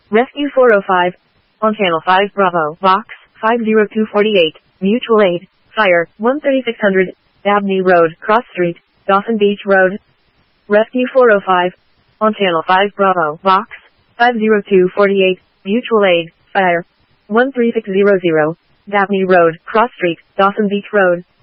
Rescue 405. On Channel 5 Bravo, Box 50248, Mutual Aid, Fire, 13600, Dabney Road, Cross Street, Dawson Beach Road. Rescue 405. On Channel 5 Bravo, Box 50248, Mutual Aid, Fire, 13600, Dabney Road, Cross Street, Dawson Beach Road.